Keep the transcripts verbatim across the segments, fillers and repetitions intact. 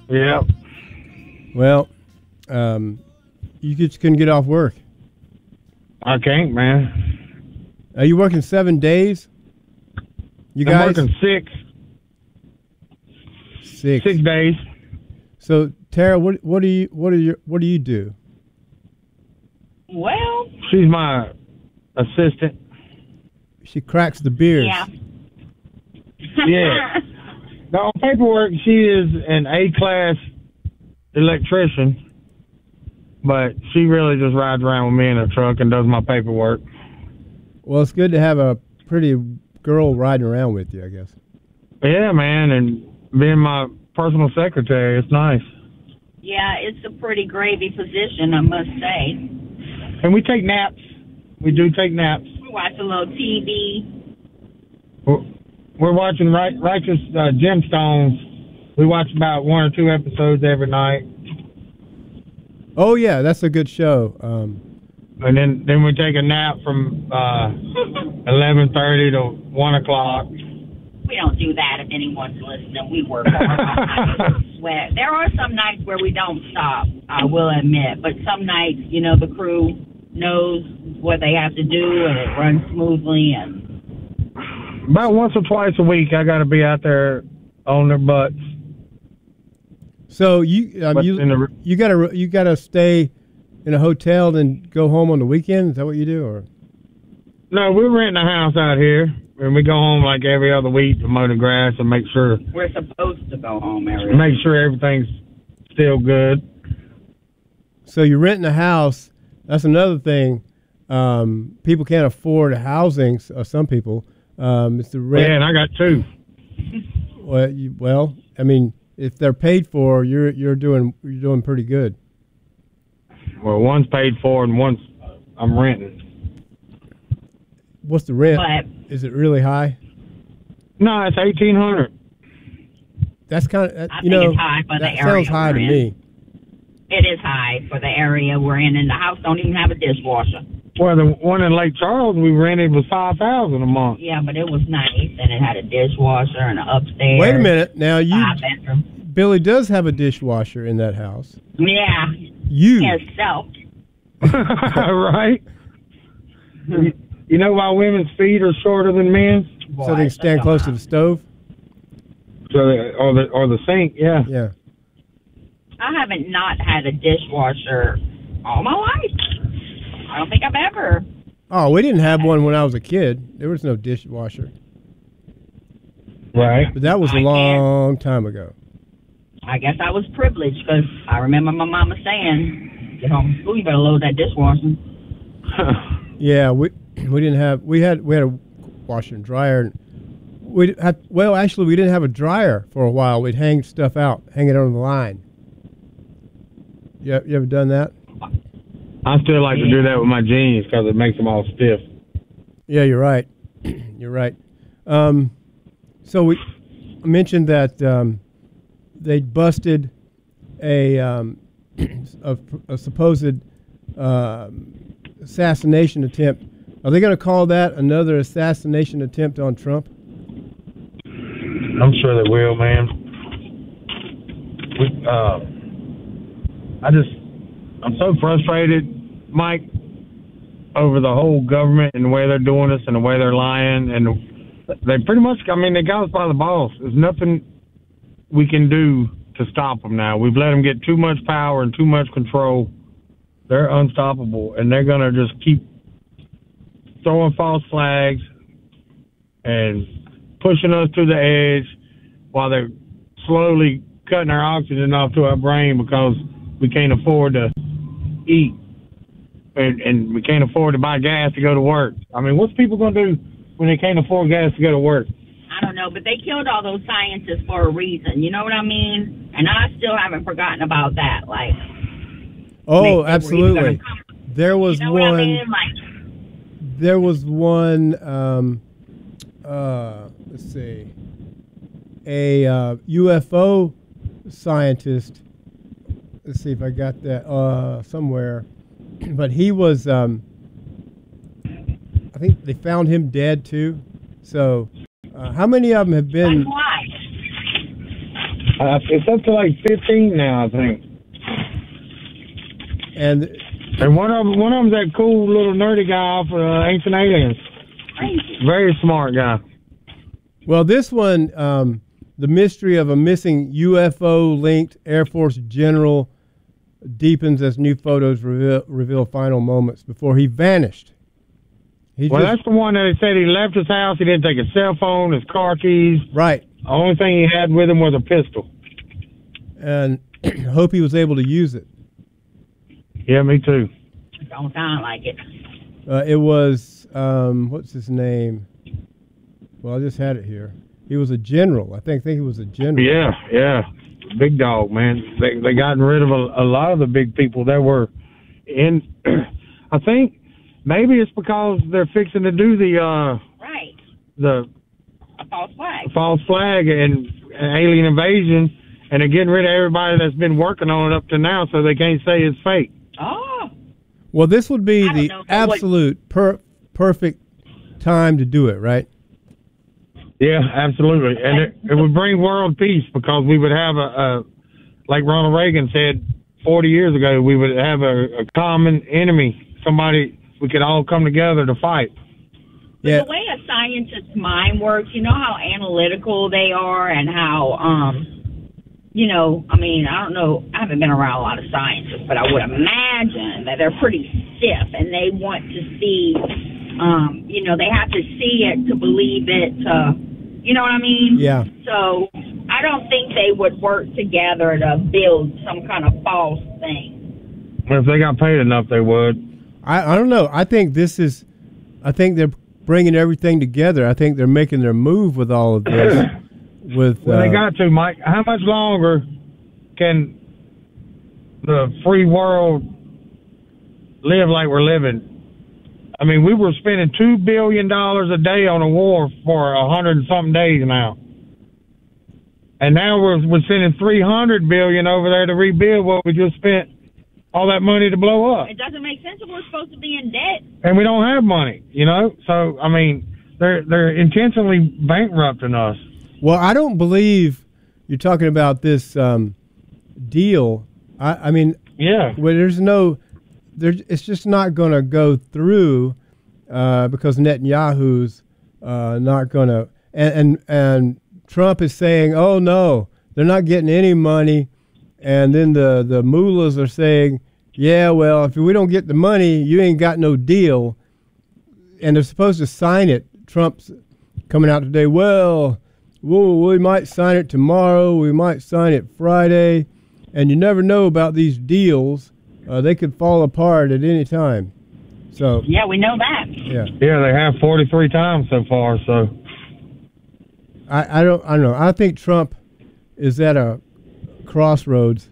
Yeah. Well, um, you just couldn't get off work. I can't, man. Are you working seven days? You I'm guys? working six. Six. Six days. So, Tara, what what do you what do you what do you do? Well, she's my assistant. She cracks the beers. Yeah. Yeah. Now, on paperwork, she is an A-class electrician, but she really just rides around with me in a truck and does my paperwork. Well, it's good to have a pretty girl riding around with you, I guess. Yeah, man, and being my personal secretary, it's nice. Yeah, it's a pretty gravy position, I must say. And we take naps. We do take naps. We watch a little T V. We're, we're watching right, Righteous uh, Gemstones. We watch about one or two episodes every night. Oh, yeah, that's a good show. Um, and then, then we take a nap from uh, eleven thirty to one o'clock. We don't do that if anyone's listening. We work hard. Sweat. There are some nights where we don't stop, I will admit. But some nights, you know, the crew knows what they have to do and it runs smoothly. And about once or twice a week, I got to be out there on their butts. So you um, you the, you gotta you gotta stay in a hotel and go home on the weekend. Is that what you do, or? No, we're renting a house out here, and we go home like every other week to mow the grass and make sure we're supposed to go home every. Make sure everything's still good. So you're renting a house. That's another thing. Um, people can't afford housing. Uh, some people. Um, it's the rent. Yeah, and I got two. Well, you, well, I mean, if they're paid for, you're you're doing you're doing pretty good. Well, one's paid for and one's I'm renting. What's the rent? But, Is it really high? No, it's eighteen hundred. That's kind of uh, I you think know it's high for that the area sounds high we're to in. me. It is high for the area we're in, and the house don't even have a dishwasher. Well, the one in Lake Charles we rented was five thousand a month. Yeah, but it was nice, and it had a dishwasher and an upstairs. Wait a minute, now you, five bedroom. Billy does have a dishwasher in that house. Yeah. You. Himself. Right? you, you know why women's feet are shorter than men's? So they can stand close to the stove? So they, or the or the sink, yeah. Yeah. I haven't not had a dishwasher all my life. I don't think I've ever. Oh, we didn't have one when I was a kid. There was no dishwasher. Right. But that was a I long time ago. I guess I was privileged because I remember my mama saying, "Get home from school, you better load that dishwasher." Yeah, we we didn't have we had we had a washer and dryer. We had well, actually, we didn't have a dryer for a while. We'd hang stuff out, hang it on the line. You you ever done that? I still like to do that with my jeans because it makes them all stiff. Yeah, you're right. You're right. Um, so we mentioned that um, they busted a, um, a, a supposed uh, assassination attempt. Are they going to call that another assassination attempt on Trump? I'm sure they will, man. We, uh, I just, I'm so frustrated, Mike, over the whole government and the way they're doing us and the way they're lying. And they pretty much, I mean, they got us by the balls. There's nothing we can do to stop them now. We've let them get too much power and too much control. They're unstoppable, and they're going to just keep throwing false flags and pushing us to the edge while they're slowly cutting our oxygen off to our brain because we can't afford to eat and, and we can't afford to buy gas to go to work. I mean, what's people going to do when they can't afford gas to go to work? I don't know, but they killed all those scientists for a reason. You know what I mean? And I still haven't forgotten about that. Like, oh, absolutely. There was you know one. What I mean? Like, there was one. Um, uh, let's see, a uh, U F O scientist. Let's see if I got that uh, somewhere. But he was. Um, I think they found him dead too. So, uh, how many of them have been? why? Uh, it's up to like fifteen now, I think. And And one of them, one of them's that cool little nerdy guy off of uh, Ancient Aliens. Very smart guy. well, this one, um, the mystery of a missing U F O-linked Air Force general deepens as new photos reveal, reveal final moments before he vanished. He Well, just, that's the one that he said he left his house. He didn't take his cell phone, his car keys. right. The only thing he had with him was a pistol. And hope he was able to use it. Yeah, me too. Don't sound like it. Uh, it was, um, what's his name? Well, I just had it here. He was a general. I think think he was a general. Yeah, yeah. Big dog, man. They they gotten rid of a, a lot of the big people that were in. I think maybe it's because they're fixing to do the uh, Right. the A false flag. false flag and, and alien invasion, and they're getting rid of everybody that's been working on it up to now, so they can't say it's fake. Oh. Well, this would be I don't the know, but what- absolute per- perfect time to do it, right? Yeah, absolutely, and it, it would bring world peace because we would have a, a like Ronald Reagan said forty years ago, we would have a, a common enemy, somebody we could all come together to fight. Yeah. The way a scientist's mind works, you know how analytical they are and how, um, you know, I mean, I don't know, I haven't been around a lot of scientists, but I would imagine that they're pretty stiff and they want to see, um, you know, they have to see it to believe it, to, you know what I mean? Yeah. So I don't think they would work together to build some kind of false thing. If they got paid enough, they would. I, I don't know. I think this is, I think they're bringing everything together. I think they're making their move with all of this. With Well, uh, they got to, Mike. How much longer can the free world live like we're living? I mean, we were spending two billion dollars a day on a war for a hundred and something days now. And now we're, we're sending three hundred billion dollars over there to rebuild what we just spent all that money to blow up. It doesn't make sense if we're supposed to be in debt. And we don't have money, you know? So, I mean, they're, they're intentionally bankrupting us. well, I don't believe you're talking about this um, deal. I, I mean, Yeah. well, there's no, there. It's just not going to go through uh, because Netanyahu's uh, not going to, and, and and Trump is saying, oh no, they're not getting any money, and then the the mullahs are saying, yeah, well, if we don't get the money, you ain't got no deal, and they're supposed to sign it. Trump's coming out today. Well, well, we might sign it tomorrow. We might sign it Friday. And you never know about these deals. Uh, they could fall apart at any time. So, Yeah, we know that. yeah. Yeah, they have forty-three times so far, so. I, I don't I don't know. I think Trump is at a crossroads.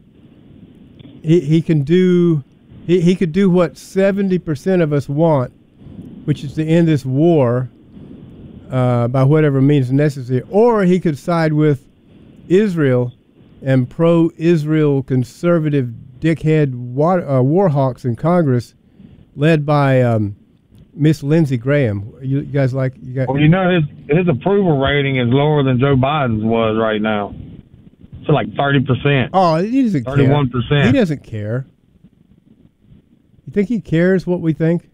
He he can do he, he could do what seventy percent of us want, which is to end this war uh, by whatever means necessary. Or he could side with Israel and pro-Israel conservative dickhead war, uh, war hawks in Congress, led by um, Miss Lindsey Graham. You, you guys like you got? Well, you know, his his approval rating is lower than Joe Biden's was right now. It's like thirty percent. Oh, he doesn't care. thirty-one percent. He doesn't care. You think he cares what we think?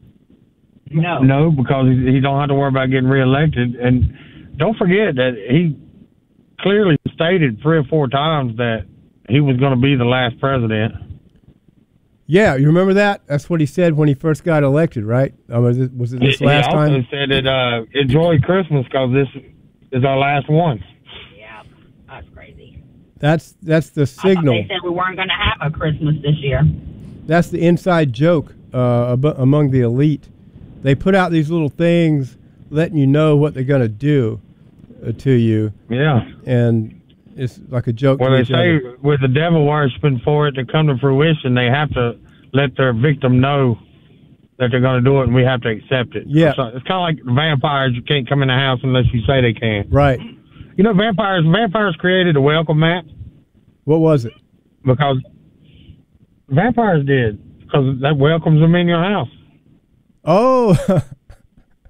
No. No, because he, he don't have to worry about getting reelected. And don't forget that he clearly stated three or four times that he was going to be the last president. Yeah, you remember that? That's what he said when he first got elected, right? Uh, was it, was it this he last also time? said that uh, enjoy Christmas because this is our last one. Yeah, that's crazy. That's that's the I thought signal. they said we weren't going to have a Christmas this year. That's the inside joke uh, ab- among the elite. They put out these little things letting you know what they're going to do uh, to you, Yeah. and it's like a joke. Well, to they each say other. with the devil worshiping for it to come to fruition, they have to let their victim know that they're going to do it, and we have to accept it. Yeah. So it's kind of like vampires. You can't come in the house unless you say they can. Right. You know, vampires. Vampires created a welcome mat What was it? because vampires did because that welcomes them in your house. Oh,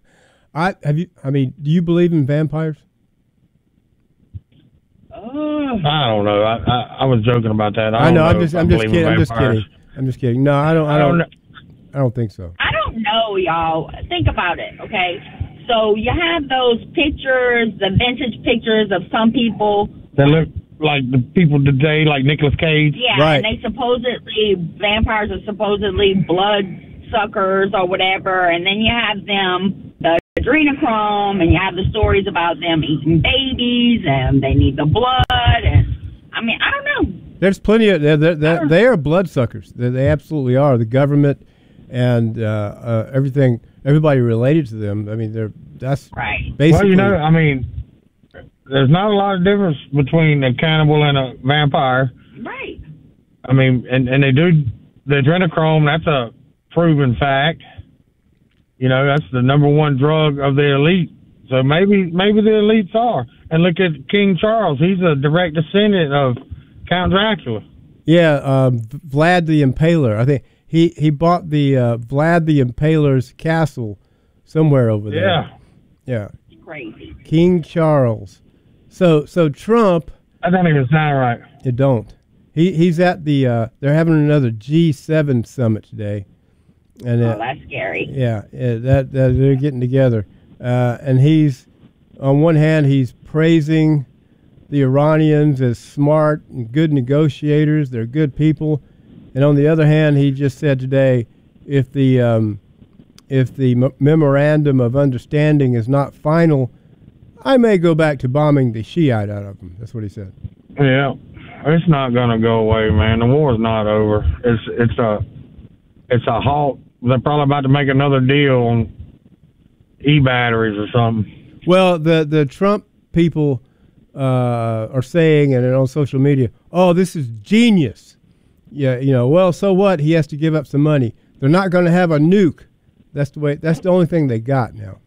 I have you. I mean, do you believe in vampires? Oh, I don't know. I, I I was joking about that. I, I know. don't I'm know just. if I I'm just believe kidding. in I'm just vampires. kidding. I'm just kidding. No, I don't. I I don't. don't I don't think so. I don't know, y'all. Think about it, okay? So you have those pictures, the vintage pictures of some people. They look like the people today, like Nicolas Cage. Yeah, Right. and they supposedly, vampires are supposedly blood suckers or whatever. And then you have them, the adrenochrome, and you have the stories about them eating babies and they need the blood. And I mean, I don't know. There's plenty of. They're, they're, they're, they are bloodsuckers. They, they absolutely are. The government and uh, uh, everything, everybody related to them. I mean, they're that's Right. basically. Well, you know, I mean, there's not a lot of difference between a cannibal and a vampire. Right. I mean, and, and they do the adrenochrome. That's a proven fact. You know, that's the number one drug of the elite. So maybe maybe the elites are. And look at King Charles. He's a direct descendant of Count Dracula. Yeah, um, Vlad the Impaler. I think he he bought the uh, Vlad the Impaler's castle somewhere over there. Yeah. Yeah. It's crazy. King Charles. So so Trump. That don't even sound right. It don't. He he's at the. Uh, they're having another G seven summit today, and Oh, uh, that's scary. yeah, yeah, that, that they're getting together, uh, and he's on one hand he's praising the Iranians as smart and good negotiators. They're good people, and on the other hand, he just said today, if the um, if the m- memorandum of understanding is not final, I may go back to bombing the Shiite out of them. That's what he said. Yeah. It's not gonna go away, man. The war's not over. It's it's a it's a halt. They're probably about to make another deal on e-batteries or something. Well, the the Trump people uh, are saying, and on social media, "Oh, this is genius." Yeah, you know. Well, so what? He has to give up some money. They're not going to have a nuke. That's the way. That's the only thing they got now.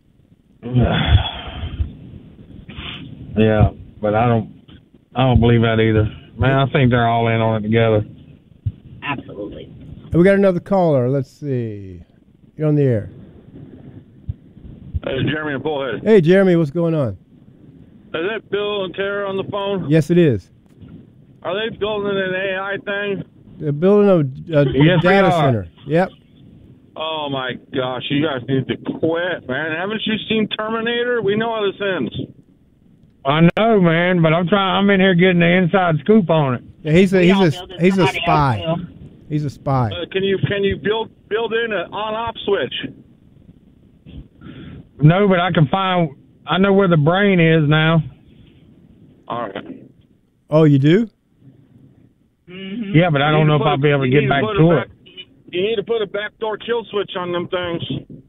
Yeah, but I don't I don't believe that either. Man, I think they're all in on it together. Absolutely. And we got another caller. Let's see. You're on the air. Hey, Jeremy and Bullhead. Hey, Jeremy, what's going on? Is that Bill and Tara on the phone? Yes, it is. Are they building an A I thing? They're building a, a Yes, we data are. center. Yep. Oh, my gosh. You guys need to quit, man. Haven't you seen Terminator? We know how this ends. I know, man, but I'm trying. I'm in here getting the inside scoop on it. Yeah, he's a We all he's build a it, he's a somebody else spy. will. He's a spy. Uh, can you can you build build in an on-off switch? No, but I can find. I know where the brain is now. All right. Oh, you do? Mm-hmm. Yeah, but I don't You know need if to I'll put- be able to you get need back put a to back- it. You need to put a backdoor kill switch on them things.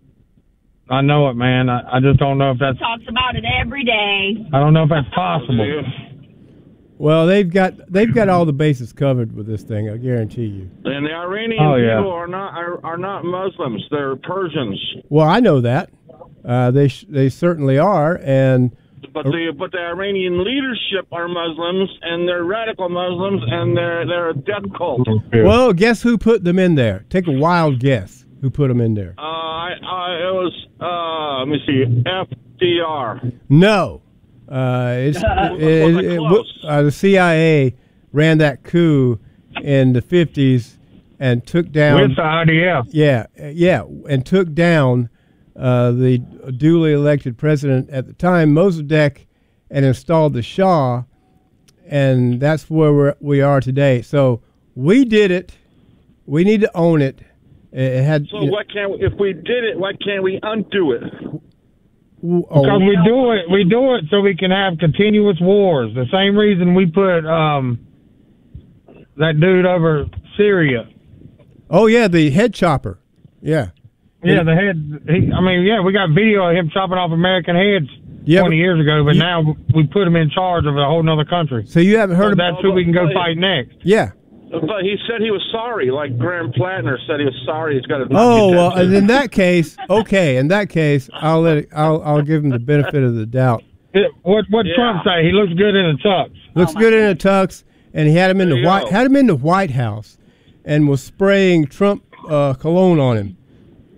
I know it, man. I, I just don't know if that's. Talks about it every day. I don't know if that's possible. Well, they've got they've got all the bases covered with this thing. I guarantee you. And the Iranian Oh, yeah. people are not are, are not Muslims. They're Persians. Well, I know that. Uh, they sh- they certainly are, and But the but the Iranian leadership are Muslims, and they're radical Muslims, and they're they're a death cult. well, guess who put them in there? Take a wild guess. Who put them in there? Uh, I, I, it was uh, let me see, F D R. No. Uh, it's, it, Was it it- close? uh, the C I A ran that coup in the fifties and took down. With the I D F. Yeah, uh, yeah, and took down uh, the duly elected president at the time, Mossadegh, and installed the Shah, and that's where we're, we are today. So we did it. We need to own it. It had. So why can't we, if we did it? Why can't we undo it? oh, Because we do it, we do it so we can have continuous wars. The same reason we put um that dude over Syria. oh yeah, the head chopper. Yeah. Yeah, the head. He, I mean, yeah, we got video of him chopping off American heads Yeah, twenty but- years ago, but you- now we put him in charge of a whole nother country. So you haven't heard So about? that's who we can go But- fight next. Yeah. But he said he was sorry. Like Graham Plattner said he was sorry. He's got to. Oh well, and in that case, okay. In that case, I'll let it, I'll I'll give him the benefit of the doubt. It- what what Yeah. Trump say? He looks good in a tux. Looks good in a tux, and he had him in There the you white go. had him in the White House, and was spraying Trump uh, cologne on him.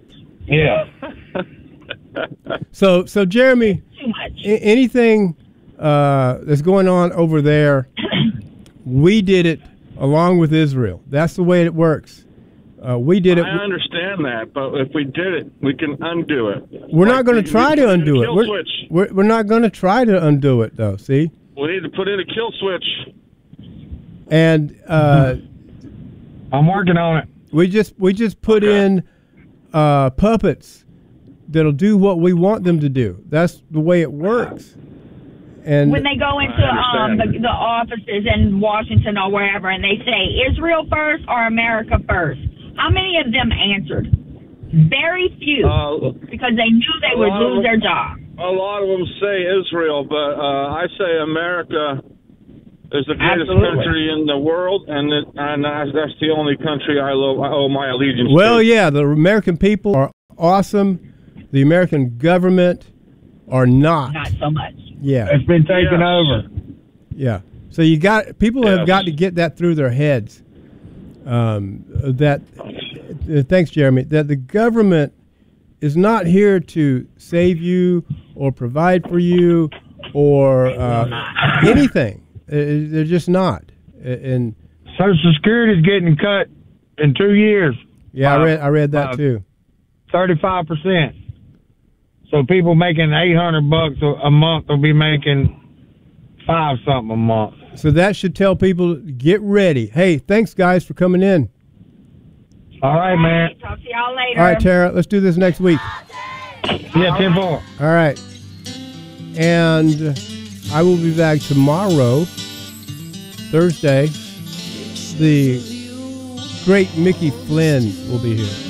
Yeah. So so Jeremy, Too much. a- anything uh, that's going on over there, we did it along with Israel. That's the way it works. Uh, we did it. I understand that, but if we did it, we can undo it. We're like not going to try to undo it. We're, we're, we're not going to try to undo it, though, see? We need to put in a kill switch. And uh, I'm working on it. We just we just put Okay. in uh, puppets that'll do what we want them to do. That's the way it works. And When they go into um, the, the offices in Washington or wherever and they say Israel first or America first, how many of them answered? Very few, Uh, because they knew they a would lot of lose them- their job. A lot of them say Israel, but uh, I say America is the greatest Absolutely. country in the world, and, it, and that's that's the only country I, lo- I owe my allegiance well, to. yeah, the American people are awesome. The American government are not. Not so much. Yeah, It's been taken Yes. over. yeah. So you got people have Yes. got to get that through their heads. Um, that uh, thanks, Jeremy. That the government is not here to save you or provide for you or uh, anything. Uh, they're just not. Uh, And Social Security's getting cut in two years, yeah, I Wow. read I read that Wow. too. thirty-five percent. So people making eight hundred bucks a a month will be making five something a month. So that should tell people get ready. Hey, thanks guys for coming in. All right, man. Talk to y'all later. All right, Tara, let's do this next week. Yeah, ten four. All right. And I will be back tomorrow, Thursday. The great Mickey Flynn will be here.